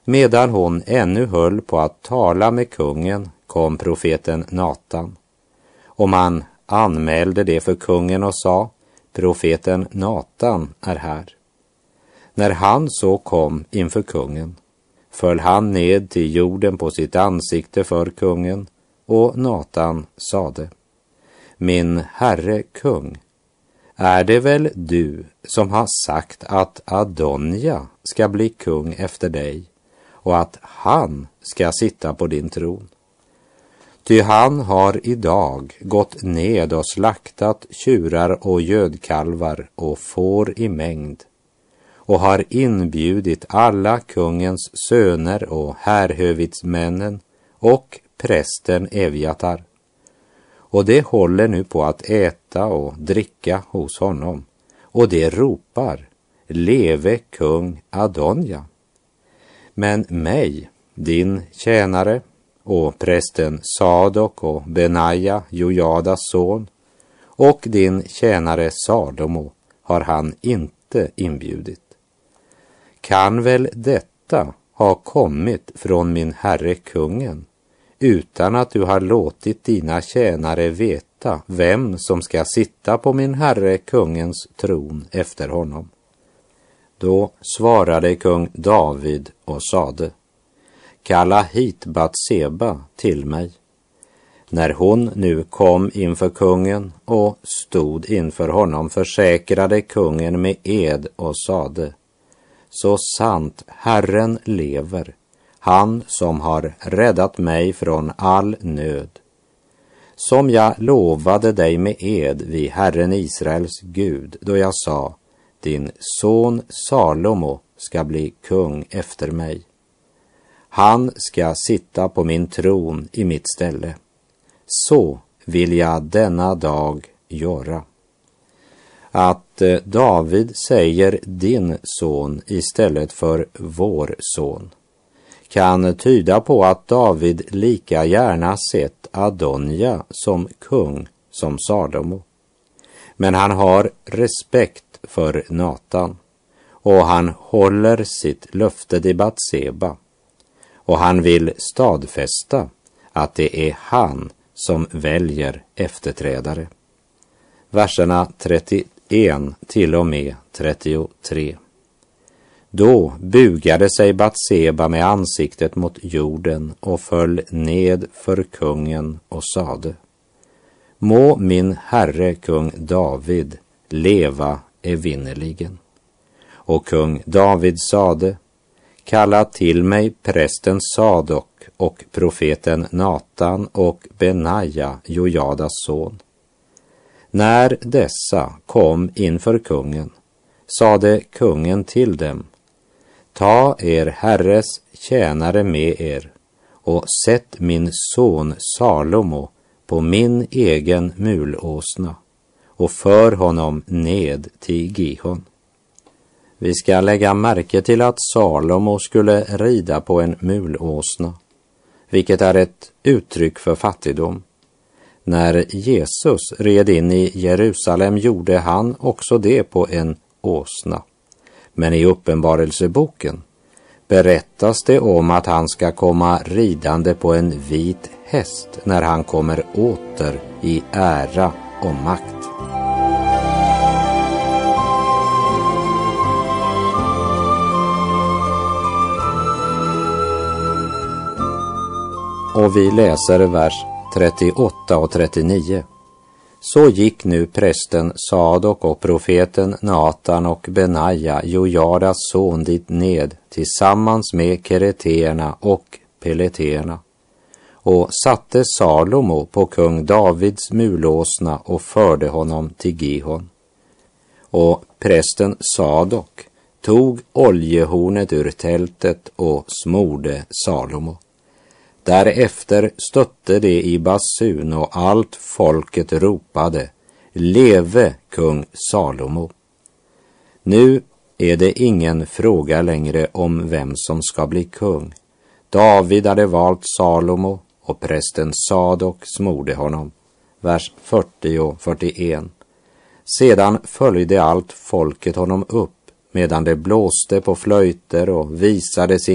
Medan hon ännu höll på att tala med kungen kom profeten Natan. Och man anmälde det för kungen och sa: profeten Natan är här. När han så kom inför kungen föll han ned till jorden på sitt ansikte för kungen, och Natan sade: min herre kung, är det väl du som har sagt att Adonja ska bli kung efter dig och att han ska sitta på din tron? Ty han har idag gått ned och slaktat tjurar och gödkalvar och får i mängd, och har inbjudit alla kungens söner och härhövitsmännen och prästen Evjatar. Och det håller nu på att äta och dricka hos honom, och det ropar: leve kung Adonja. Men mig, din tjänare, och prästen Sadok och Benaja, Jojadas son, och din tjänare Salomo har han inte inbjudit. Kan väl detta ha kommit från min herre kungen, utan att du har låtit dina tjänare veta vem som ska sitta på min herre kungens tron efter honom? Då svarade kung David och sade: kalla hit Batseba till mig. När hon nu kom inför kungen och stod inför honom försäkrade kungen med ed och sade: så sant Herren lever, han som har räddat mig från all nöd, som jag lovade dig med ed vid Herren Israels Gud, då jag sa: din son Salomo ska bli kung efter mig. Han ska sitta på min tron i mitt ställe. Så vill jag denna dag göra. Att David säger din son istället för vår son kan tyda på att David lika gärna sett Adonja som kung som Salomo. Men han har respekt för Natan, och han håller sitt löfte till Batseba, och han vill stadfästa att det är han som väljer efterträdare. Verserna 31 till och med 33. Då bugade sig Batseba med ansiktet mot jorden och föll ned för kungen och sade: må min herre kung David leva evinnerligen. Och kung David sade: kalla till mig prästen Sadok och profeten Natan och Benaja, Jojadas son. När dessa kom inför kungen sade kungen till dem: ta er herres tjänare med er och sätt min son Salomo på min egen mulåsna och för honom ned till Gihon. Vi ska lägga märke till att Salomo skulle rida på en mulåsna, vilket är ett uttryck för fattigdom. När Jesus red in i Jerusalem gjorde han också det på en åsna. Men i Uppenbarelseboken berättas det om att han ska komma ridande på en vit häst när han kommer åter i ära och makt. Och vi läser vers 38 och 39. Så gick nu prästen Sadok och profeten Natan och Benaja, Jojadas son, dit ned tillsammans med kereterna och peleterna, och satte Salomo på kung Davids mulåsna och förde honom till Gihon. Och prästen Sadok tog oljehornet ur tältet och smorde Salomo. Därefter stötte det i basun och allt folket ropade: leve kung Salomo. Nu är det ingen fråga längre om vem som ska bli kung. David hade valt Salomo och prästen Sadok smorde honom. Vers 40 och 41. Sedan följde allt folket honom upp medan det blåste på flöjter och visade sin